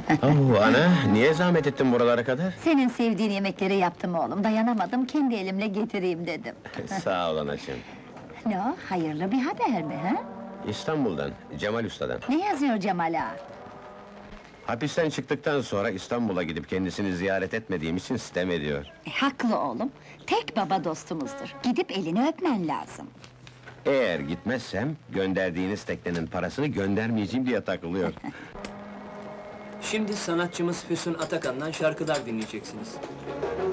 Ana, niye zahmet ettin buralara kadar? Senin sevdiğin yemekleri yaptım oğlum, dayanamadım, kendi elimle getireyim dedim. Sağ ol anacığım. Ne o, hayırlı bir haber mi, ha? İstanbul'dan, Cemal Usta'dan. Ne yazıyor Cemal ağa? Hapisten çıktıktan sonra İstanbul'a gidip kendisini ziyaret etmediğim için sitem ediyor. Haklı oğlum, tek baba dostumuzdur, gidip elini öpmen lazım. Eğer gitmezsem, gönderdiğiniz teknenin parasını göndermeyeceğim diye takılıyor. Şimdi sanatçımız Füsun Atakan'dan şarkılar dinleyeceksiniz.